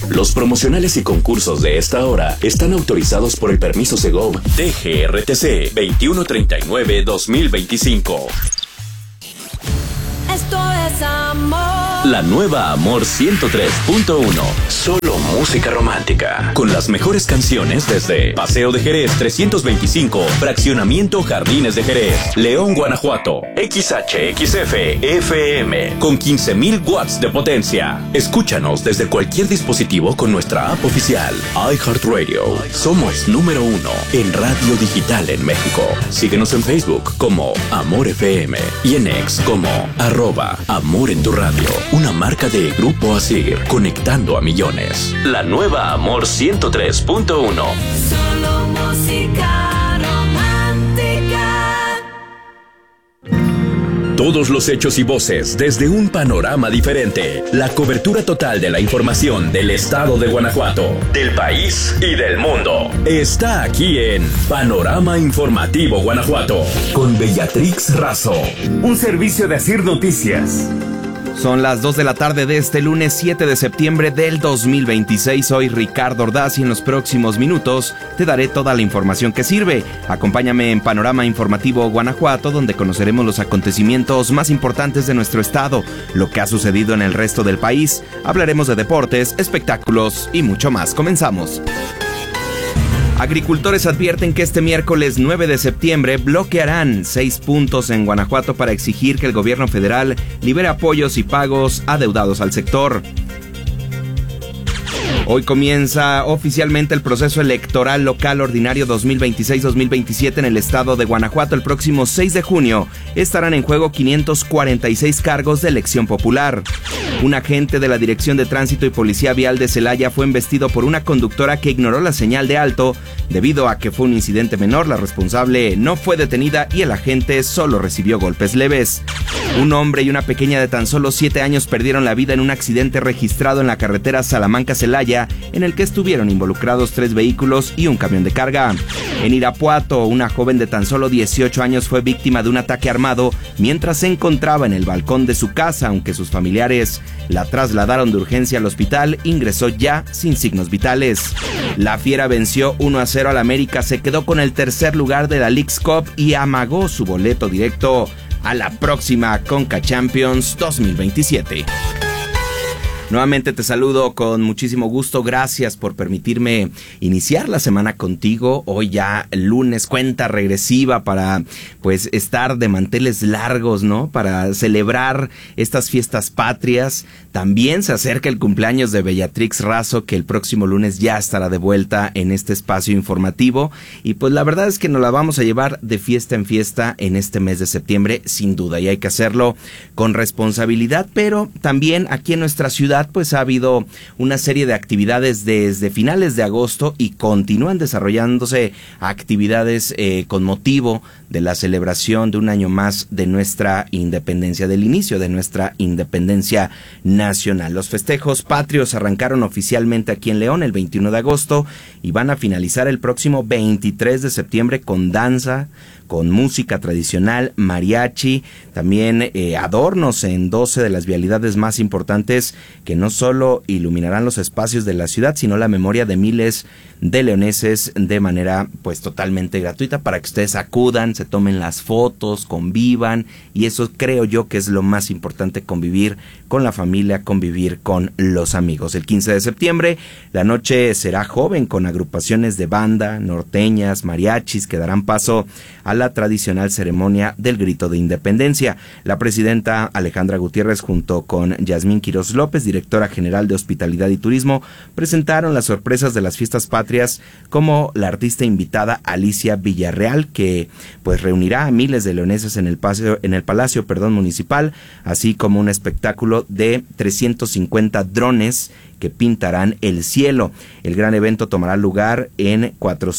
Los promocionales y concursos de esta hora están autorizados por el permiso Segov DGRTC 2139-2025. Esto es amor. La nueva Amor 103.1. Solo música romántica. Con las mejores canciones desde Paseo de Jerez 325, Fraccionamiento Jardines de Jerez, León, Guanajuato. XHXF FM con 15,000 watts de potencia. Escúchanos desde cualquier dispositivo con nuestra app oficial. iHeartRadio. Somos número 1 en radio digital en México. Síguenos en Facebook como Amor FM y en X como @Amor en tu radio. Una marca de Grupo Asir, conectando a millones. La nueva Amor 103.1. Solo música romántica. Todos los hechos y voces desde un panorama diferente. La cobertura total de la información del estado de Guanajuato, del país y del mundo. Está aquí en Panorama Informativo Guanajuato, con Bellatrix Razo. Un servicio de Asir Noticias. Son las 2 de la tarde de este lunes 7 de septiembre del 2026. Soy Ricardo Ordaz y en los próximos minutos te daré toda la información que sirve. Acompáñame en Panorama Informativo Guanajuato, donde conoceremos los acontecimientos más importantes de nuestro estado, lo que ha sucedido en el resto del país. Hablaremos de deportes, espectáculos y mucho más. Comenzamos. Agricultores advierten que este miércoles 9 de septiembre bloquearán 6 puntos en Guanajuato para exigir que el gobierno federal libere apoyos y pagos adeudados al sector. Hoy comienza oficialmente el proceso electoral local ordinario 2026-2027 en el estado de Guanajuato. El próximo 6 de junio estarán en juego 546 cargos de elección popular. Un agente de la Dirección de Tránsito y Policía Vial de Celaya fue embestido por una conductora que ignoró la señal de alto. Debido a que fue un incidente menor, la responsable no fue detenida y el agente solo recibió golpes leves. Un hombre y una pequeña de tan solo 7 años perdieron la vida en un accidente registrado en la carretera Salamanca-Celaya, en el que estuvieron involucrados 3 vehículos y un camión de carga. En Irapuato, una joven de tan solo 18 años fue víctima de un ataque armado mientras se encontraba en el balcón de su casa. Aunque sus familiares la trasladaron de urgencia al hospital, ingresó ya sin signos vitales. La Fiera venció 1-0 al América, se quedó con el tercer lugar de la Leagues Cup y amagó su boleto directo a la próxima Conca Champions 2027. Nuevamente te saludo con muchísimo gusto. Gracias por permitirme iniciar la semana contigo. Hoy ya lunes, cuenta regresiva para pues estar de manteles largos, ¿no? Para celebrar estas fiestas patrias. También se acerca el cumpleaños de Bellatrix Razo, que el próximo lunes ya estará de vuelta en este espacio informativo. Y pues la verdad es que nos la vamos a llevar de fiesta en fiesta en este mes de septiembre, sin duda. Y hay que hacerlo con responsabilidad, pero también aquí en nuestra ciudad pues ha habido una serie de actividades desde finales de agosto y continúan desarrollándose actividades con motivo de la celebración de un año más de nuestra independencia, del inicio de nuestra independencia nacional. Los festejos patrios arrancaron oficialmente aquí en León el 21 de agosto y van a finalizar el próximo 23 de septiembre con danza, con música tradicional, mariachi, también adornos en 12 de las vialidades más importantes que no solo iluminarán los espacios de la ciudad, sino la memoria de miles de leoneses de manera pues totalmente gratuita para que ustedes acudan, se tomen las fotos, convivan, y eso creo yo que es lo más importante, convivir con la familia, convivir con los amigos. El 15 de septiembre la noche será joven con agrupaciones de banda, norteñas, mariachis que darán paso a la tradicional ceremonia del grito de independencia. La presidenta Alejandra Gutiérrez junto con Yasmín Quirós López, directora general de Hospitalidad y Turismo, presentaron las sorpresas de las fiestas patrias, como la artista invitada Alicia Villarreal, que pues reunirá a miles de leoneses en el Palacio Municipal, así como un espectáculo de 350 drones que pintarán el cielo. El gran evento tomará lugar en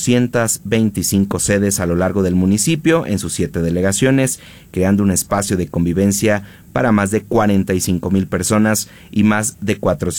425 sedes a lo largo del municipio, en sus 7 delegaciones, creando un espacio de convivencia para más de 45,000 personas y más de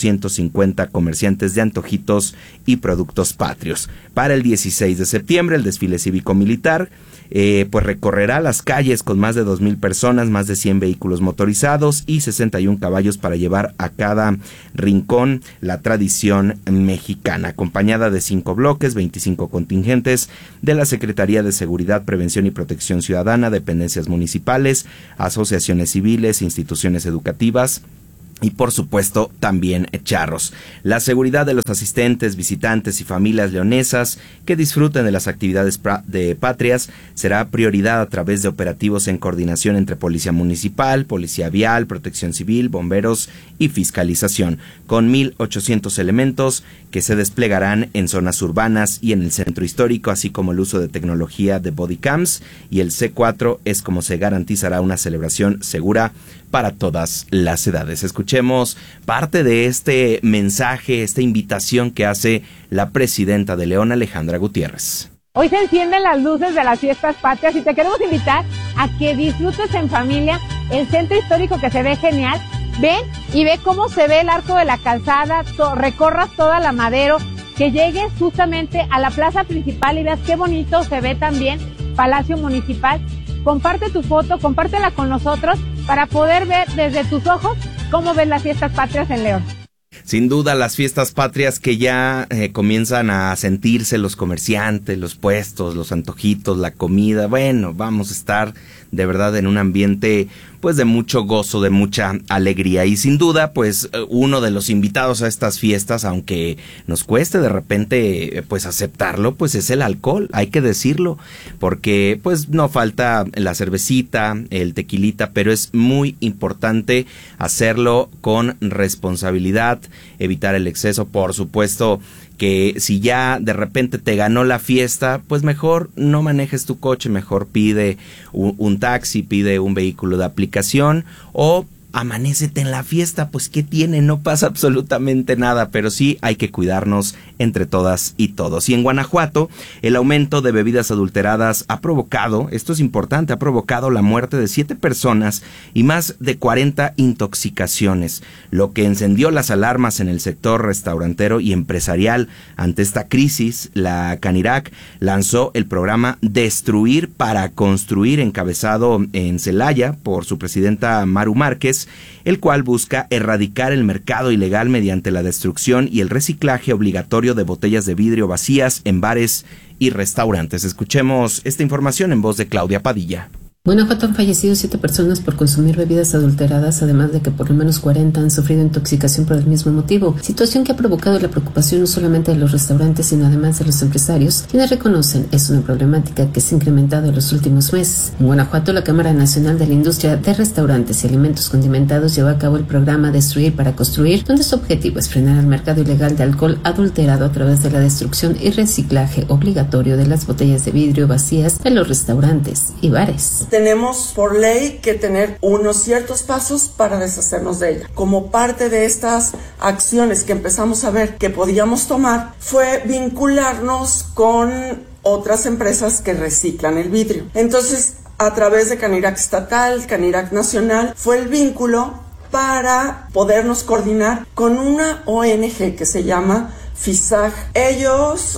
450 comerciantes de antojitos y productos patrios. Para el 16 de septiembre, el desfile cívico-militar pues recorrerá las calles con más de 2,000 personas, más de 100 vehículos motorizados y 61 caballos para llevar a cada rincón la tradición mexicana, acompañada de 5 bloques, 25 contingentes de la Secretaría de Seguridad, Prevención y Protección Ciudadana, dependencias municipales, asociaciones civiles, instituciones educativas y por supuesto también charros. La seguridad de los asistentes, visitantes y familias leonesas que disfruten de las actividades patrias será prioridad a través de operativos en coordinación entre Policía Municipal, Policía Vial, Protección Civil, Bomberos y Fiscalización, con 1,800 elementos que se desplegarán en zonas urbanas y en el centro histórico, así como el uso de tecnología de body cams, y el C4 es como se garantizará una celebración segura para todas las edades. Escuchemos parte de este mensaje, esta invitación que hace la presidenta de León, Alejandra Gutiérrez. Hoy se encienden las luces de las fiestas patrias y te queremos invitar a que disfrutes en familia el centro histórico, que se ve genial. Ven y ve cómo se ve el Arco de la Calzada, recorras toda la Madero, que llegues justamente a la plaza principal y veas qué bonito se ve también Palacio Municipal. Comparte tu foto, compártela con nosotros para poder ver desde tus ojos cómo ven las fiestas patrias en León. Sin duda, las fiestas patrias que ya comienzan a sentirse los comerciantes, los puestos, los antojitos, la comida. Bueno, vamos a estar de verdad en un ambiente pues de mucho gozo, de mucha alegría, y sin duda pues uno de los invitados a estas fiestas, aunque nos cueste de repente pues aceptarlo, pues es el alcohol, hay que decirlo, porque pues no falta la cervecita, el tequilita, pero es muy importante hacerlo con responsabilidad, evitar el exceso. Por supuesto que si ya de repente te ganó la fiesta, pues mejor no manejes tu coche, mejor pide un taxi, pide un vehículo de aplicación o amanécete en la fiesta, pues ¿qué tiene? No pasa absolutamente nada, pero sí hay que cuidarnos entre todas y todos. Y en Guanajuato, el aumento de bebidas adulteradas ha provocado, esto es importante, ha provocado la muerte de 7 personas y más de 40 intoxicaciones, lo que encendió las alarmas en el sector restaurantero y empresarial. Ante esta crisis, la Canirac lanzó el programa Destruir para Construir, encabezado en Celaya por su presidenta Maru Márquez, el cual busca erradicar el mercado ilegal mediante la destrucción y el reciclaje obligatorio de botellas de vidrio vacías en bares y restaurantes. Escuchemos esta información en voz de Claudia Padilla. Guanajuato han fallecido 7 personas por consumir bebidas adulteradas, además de que por lo menos 40 han sufrido intoxicación por el mismo motivo, situación que ha provocado la preocupación no solamente de los restaurantes, sino además de los empresarios, quienes reconocen es una problemática que se ha incrementado en los últimos meses. En Guanajuato, la Cámara Nacional de la Industria de Restaurantes y Alimentos Condimentados llevó a cabo el programa Destruir para Construir, donde su objetivo es frenar el mercado ilegal de alcohol adulterado a través de la destrucción y reciclaje obligatorio de las botellas de vidrio vacías en los restaurantes y bares. Tenemos por ley que tener unos ciertos pasos para deshacernos de ella. Como parte de estas acciones que empezamos a ver que podíamos tomar, fue vincularnos con otras empresas que reciclan el vidrio. Entonces, a través de Canirac Estatal, Canirac Nacional, fue el vínculo para podernos coordinar con una ONG que se llama FISAG. Ellos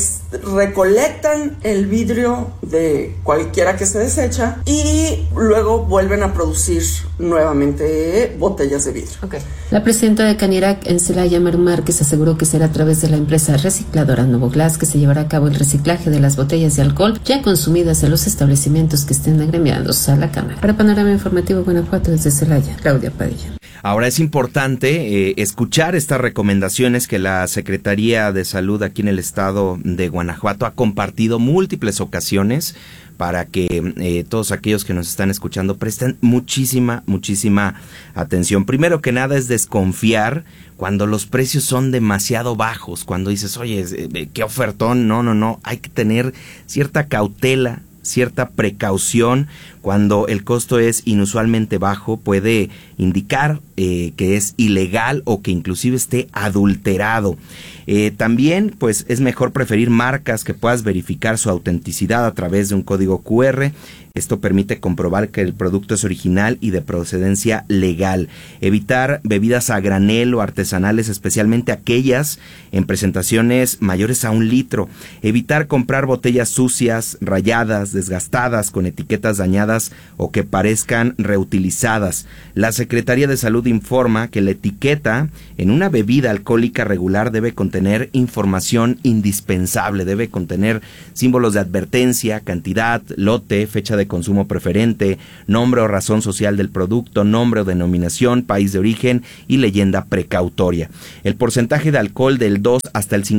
recolectan el vidrio de cualquiera que se desecha y luego vuelven a producir nuevamente botellas de vidrio. Okay. La presidenta de Canirac en Celaya, Maru Márquez, aseguró que será a través de la empresa recicladora Novoglass que se llevará a cabo el reciclaje de las botellas de alcohol ya consumidas en los establecimientos que estén agremiados a la Cámara. Para Panorama Informativo Guanajuato, desde Celaya, Claudia Padilla. Ahora es importante escuchar estas recomendaciones que la Secretaría de Salud aquí en el estado de Guanajuato ha compartido múltiples ocasiones para que todos aquellos que nos están escuchando presten muchísima atención. Primero que nada es desconfiar cuando los precios son demasiado bajos, cuando dices, oye, qué ofertón, no, hay que tener cierta cautela, cierta precaución, Cuando el costo es inusualmente bajo, puede indicar que es ilegal o que inclusive esté adulterado. También pues es mejor preferir marcas que puedas verificar su autenticidad a través de un código QR. Esto permite comprobar que el producto es original y de procedencia legal. Evitar bebidas a granel o artesanales, especialmente aquellas en presentaciones mayores a 1 litro. Evitar comprar botellas sucias, rayadas, desgastadas, con etiquetas dañadas o que parezcan reutilizadas. La Secretaría de Salud informa que la etiqueta en una bebida alcohólica regular debe contener información indispensable, debe contener símbolos de advertencia, cantidad, lote, fecha de consumo preferente, nombre o razón social del producto, nombre o denominación, país de origen y leyenda precautoria. El porcentaje de alcohol del 2 hasta el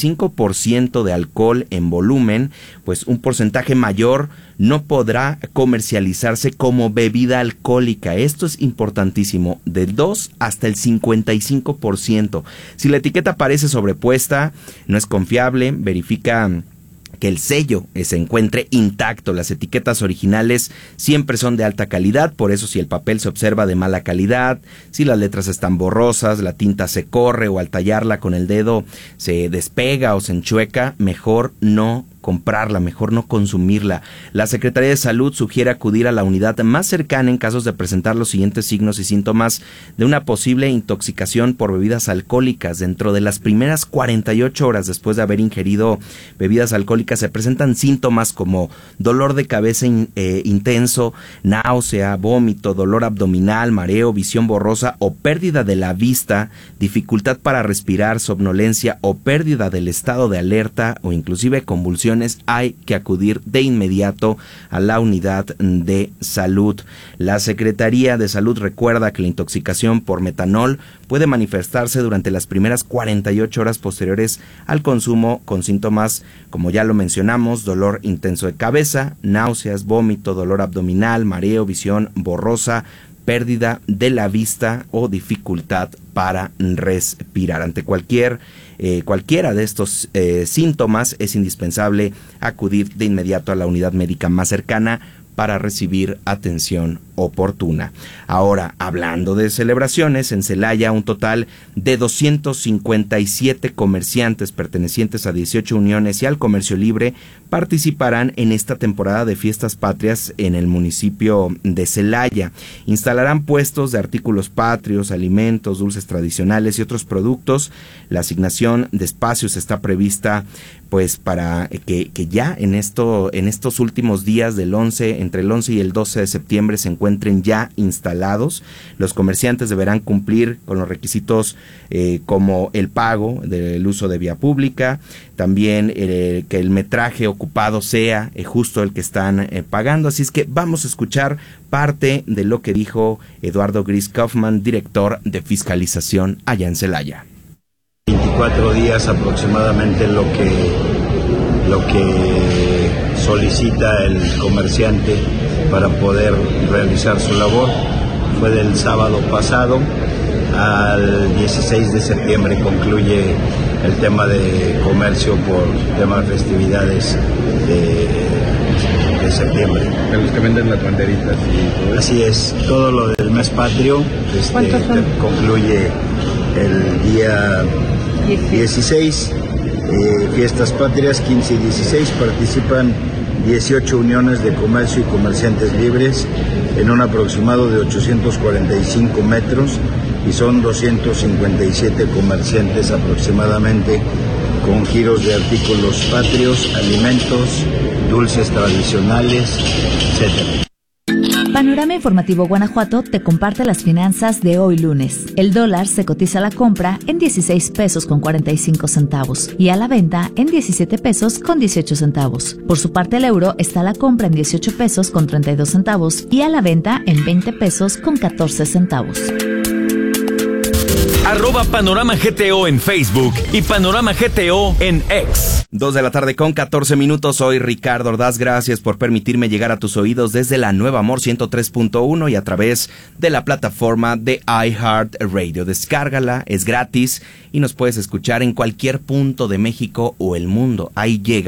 55% de alcohol en volumen, pues un porcentaje mayor no podrá comercializarse como bebida alcohólica. Esto es importantísimo, del 2 hasta el 55%. Si la etiqueta parece sobrepuesta, no es confiable, verifica que el sello se encuentre intacto. Las etiquetas originales siempre son de alta calidad, por eso si el papel se observa de mala calidad, si las letras están borrosas, la tinta se corre o al tallarla con el dedo se despega o se enchueca, mejor no comprarla, mejor no consumirla. La Secretaría de Salud sugiere acudir a la unidad más cercana en casos de presentar los siguientes signos y síntomas de una posible intoxicación por bebidas alcohólicas. Dentro de las primeras 48 horas después de haber ingerido bebidas alcohólicas se presentan síntomas como dolor de cabeza intenso, náusea, vómito, dolor abdominal, mareo, visión borrosa o pérdida de la vista, dificultad para respirar, somnolencia o pérdida del estado de alerta o inclusive convulsiones. Hay que acudir de inmediato a la unidad de salud. La Secretaría de Salud recuerda que la intoxicación por metanol puede manifestarse durante las primeras 48 horas posteriores al consumo con síntomas, como ya lo mencionamos, dolor intenso de cabeza, náuseas, vómito, dolor abdominal, mareo, visión borrosa, pérdida de la vista o dificultad para respirar. Ante cualquiera de estos síntomas es indispensable acudir de inmediato a la unidad médica más cercana para recibir atención oportuna. Ahora, hablando de celebraciones, en Celaya un total de 257 comerciantes pertenecientes a 18 uniones y al comercio libre participarán en esta temporada de fiestas patrias en el municipio de Celaya. Instalarán puestos de artículos patrios, alimentos, dulces tradicionales y otros productos. La asignación de espacios está prevista pues para que ya en estos últimos días entre el 11 y el 12 de septiembre se encuentren ya instalados. Los comerciantes deberán cumplir con los requisitos como el pago del uso de vía pública, también que el metraje ocupado sea justo el que están pagando. Así es que vamos a escuchar parte de lo que dijo Eduardo Gris Kaufman, director de fiscalización allá en Celaya. 24 días aproximadamente lo que solicita el comerciante para poder realizar su labor. Fue del sábado pasado al 16 de septiembre concluye el tema de comercio por temas de festividades de septiembre. De los que venden las banderitas y todo eso. Así es, todo lo del mes patrio concluye el día 16, fiestas patrias 15 y 16, participan 18 uniones de comercio y comerciantes libres en un aproximado de 845 metros y son 257 comerciantes aproximadamente con giros de artículos patrios, alimentos, dulces tradicionales, etc. Panorama Informativo Guanajuato te comparte las finanzas de hoy lunes. El dólar se cotiza a la compra en 16 pesos con 45 centavos y a la venta en 17 pesos con 18 centavos. Por su parte, el euro está a la compra en 18 pesos con 32 centavos y a la venta en 20 pesos con 14 centavos. @Panorama GTO en Facebook y Panorama GTO en X. 2 de la tarde con 14 minutos. Soy Ricardo Ordaz. Gracias por permitirme llegar a tus oídos desde la Nueva Amor 103.1 y a través de la plataforma de iHeartRadio. Descárgala, es gratis y nos puedes escuchar en cualquier punto de México o el mundo. Ahí llega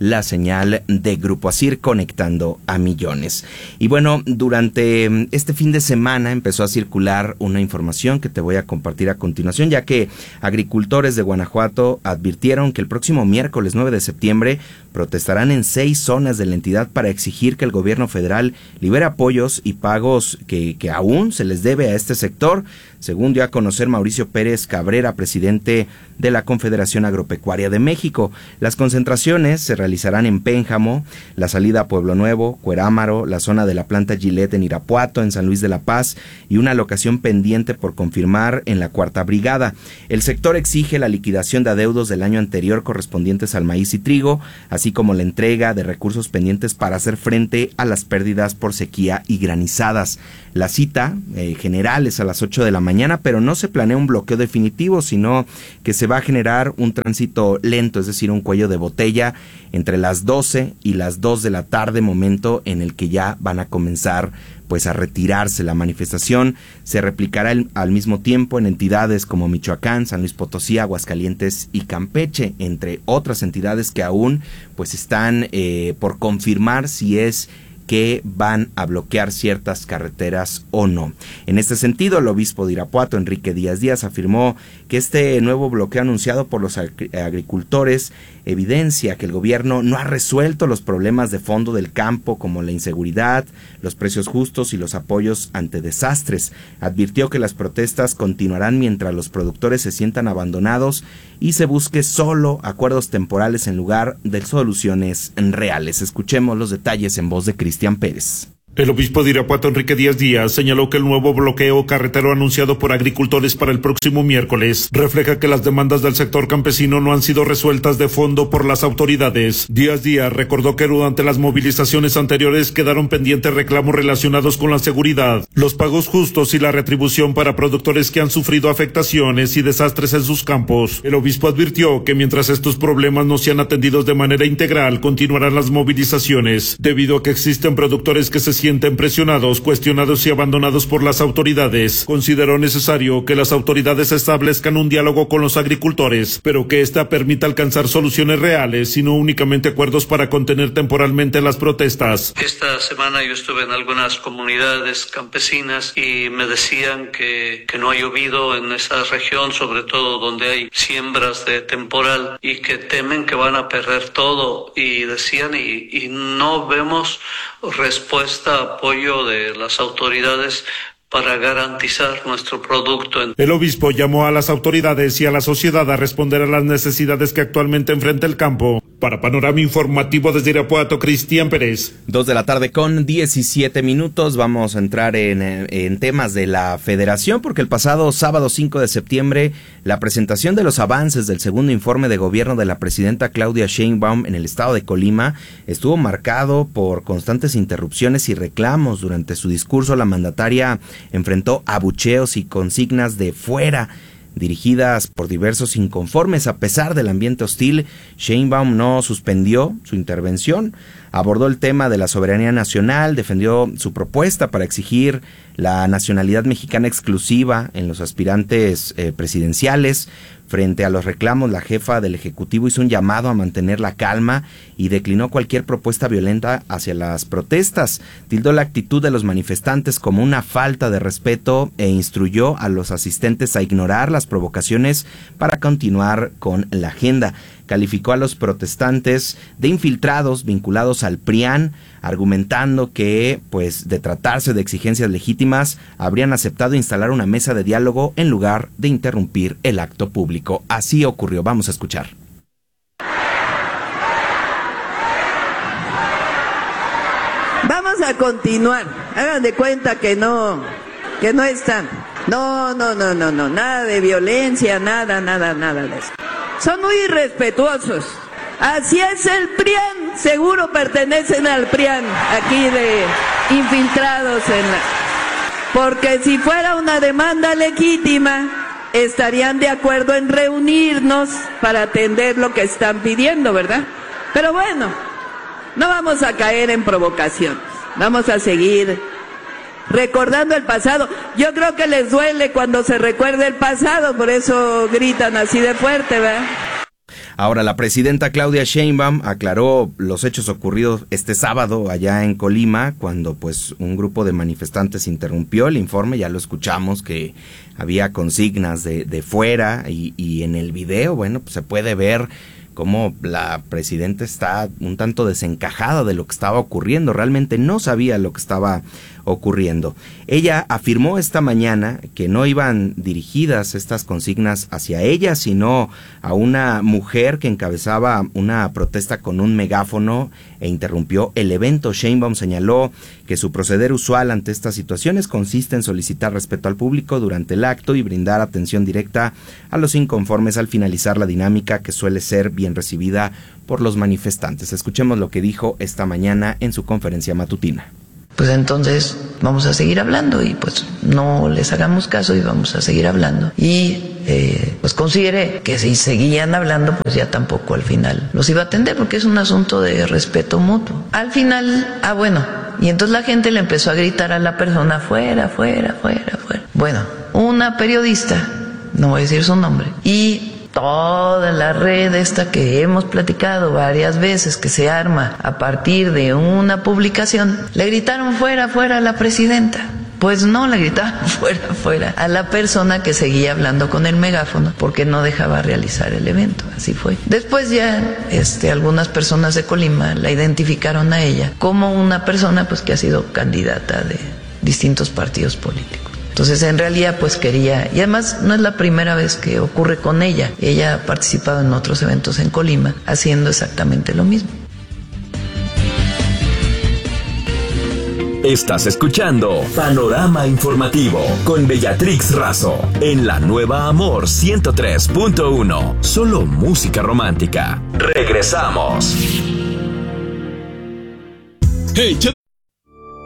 la señal de Grupo ASIR, conectando a millones. Y bueno, durante este fin de semana empezó a circular una información que te voy a compartir a continuación, ya que agricultores de Guanajuato advirtieron que el próximo miércoles 9 de septiembre protestarán en 6 zonas de la entidad para exigir que el gobierno federal libere apoyos y pagos que aún se les debe a este sector, según dio a conocer Mauricio Pérez Cabrera, presidente de la Confederación Agropecuaria de México. Las concentraciones se realizarán en Pénjamo, la salida a Pueblo Nuevo, Cuerámaro, la zona de la planta Gillette en Irapuato, en San Luis de la Paz y una locación pendiente por confirmar en la 4ª Brigada. El sector exige la liquidación de adeudos del año anterior correspondientes al maíz y trigo, así como la entrega de recursos pendientes para hacer frente a las pérdidas por sequía y granizadas. La cita general es a las 8 de la mañana, pero no se planea un bloqueo definitivo, sino que se va a generar un tránsito lento, es decir, un cuello de botella entre las 12 y las 2 de la tarde, momento en el que ya van a comenzar pues a retirarse. La manifestación se replicará al mismo tiempo en entidades como Michoacán, San Luis Potosí, Aguascalientes y Campeche, entre otras entidades que aún pues están por confirmar si es que van a bloquear ciertas carreteras o no. En este sentido, el obispo de Irapuato, Enrique Díaz Díaz, afirmó que este nuevo bloqueo anunciado por los agricultores evidencia que el gobierno no ha resuelto los problemas de fondo del campo, como la inseguridad, los precios justos y los apoyos ante desastres. Advirtió que las protestas continuarán mientras los productores se sientan abandonados y se busque solo acuerdos temporales en lugar de soluciones reales. Escuchemos los detalles en voz de Cristian Pérez. El obispo de Irapuato, Enrique Díaz Díaz, señaló que el nuevo bloqueo carretero anunciado por agricultores para el próximo miércoles refleja que las demandas del sector campesino no han sido resueltas de fondo por las autoridades. Díaz Díaz recordó que durante las movilizaciones anteriores quedaron pendientes reclamos relacionados con la seguridad, los pagos justos y la retribución para productores que han sufrido afectaciones y desastres en sus campos. El obispo advirtió que mientras estos problemas no sean atendidos de manera integral, continuarán las movilizaciones, debido a que existen productores que se sienten presionados, cuestionados y abandonados por las autoridades. Consideró necesario que las autoridades establezcan un diálogo con los agricultores, pero que ésta permita alcanzar soluciones reales y no únicamente acuerdos para contener temporalmente las protestas. Esta semana yo estuve en algunas comunidades campesinas y me decían que no ha llovido en esa región, sobre todo donde hay siembras de temporal, y que temen que van a perder todo, y decían y no vemos respuesta, apoyo de las autoridades para garantizar nuestro producto. El obispo llamó a las autoridades y a la sociedad a responder a las necesidades que actualmente enfrenta el campo. Para Panorama Informativo desde Irapuato, Cristian Pérez. 2 de la tarde con 17 minutos. Vamos a entrar en temas de la Federación, porque el pasado sábado 5 de septiembre, la presentación de los avances del segundo informe de gobierno de la presidenta Claudia Sheinbaum en el estado de Colima estuvo marcado por constantes interrupciones y reclamos. Durante su discurso, la mandataria enfrentó abucheos y consignas de fuera, dirigidas por diversos inconformes. A pesar del ambiente hostil, Sheinbaum no suspendió su intervención, abordó el tema de la soberanía nacional, defendió su propuesta para exigir la nacionalidad mexicana exclusiva en los aspirantes presidenciales. Frente a los reclamos, la jefa del Ejecutivo hizo un llamado a mantener la calma y declinó cualquier propuesta violenta hacia las protestas. Tildó la actitud de los manifestantes como una falta de respeto e instruyó a los asistentes a ignorar las provocaciones para continuar con la agenda. Calificó a los protestantes de infiltrados vinculados al PRIAN, argumentando que, pues, de tratarse de exigencias legítimas, habrían aceptado instalar una mesa de diálogo en lugar de interrumpir el acto público. Así ocurrió. Vamos a escuchar. Vamos a continuar. Hagan de cuenta que no están. No, nada de violencia, nada de eso. Son muy irrespetuosos. Así es el PRIAN, seguro pertenecen al PRIAN, aquí de infiltrados porque si fuera una demanda legítima, estarían de acuerdo en reunirnos para atender lo que están pidiendo, ¿verdad? Pero bueno, no vamos a caer en provocaciones, vamos a seguir recordando el pasado. Yo creo que les duele cuando se recuerda el pasado, por eso gritan así de fuerte, ¿verdad? Ahora, la presidenta Claudia Sheinbaum aclaró los hechos ocurridos este sábado allá en Colima, cuando pues un grupo de manifestantes interrumpió el informe. Ya lo escuchamos, que había consignas de fuera, y en el video, bueno, pues se puede ver cómo la presidenta está un tanto desencajada de lo que estaba ocurriendo. Realmente no sabía lo que estaba ocurriendo. Ella afirmó esta mañana que no iban dirigidas estas consignas hacia ella, sino a una mujer que encabezaba una protesta con un megáfono e interrumpió el evento. Sheinbaum señaló que su proceder usual ante estas situaciones consiste en solicitar respeto al público durante el acto y brindar atención directa a los inconformes al finalizar la dinámica, que suele ser bien recibida por los manifestantes. Escuchemos lo que dijo esta mañana en su conferencia matutina. Pues entonces vamos a seguir hablando y pues no les hagamos caso y vamos a seguir hablando. Y pues consideré que si seguían hablando, pues ya tampoco al final los iba a atender, porque es un asunto de respeto mutuo. Al final, bueno, y entonces la gente le empezó a gritar a la persona: fuera, fuera, fuera, fuera. Bueno, una periodista, no voy a decir su nombre, y toda la red esta que hemos platicado varias veces, que se arma a partir de una publicación, le gritaron fuera, fuera a la presidenta. Pues no, le gritaban fuera, fuera a la persona que seguía hablando con el megáfono, porque no dejaba realizar el evento. Así fue. Después ya algunas personas de Colima la identificaron a ella como una persona pues que ha sido candidata de distintos partidos políticos. Entonces, en realidad, pues quería, y además no es la primera vez que ocurre con ella. Ella ha participado en otros eventos en Colima haciendo exactamente lo mismo. Estás escuchando Panorama Informativo con Bellatrix Razo en la nueva Amor 103.1. Solo música romántica. Regresamos. Hey,